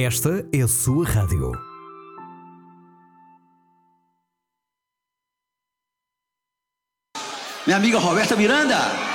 Esta é a sua rádio. Minha amiga Roberta Miranda.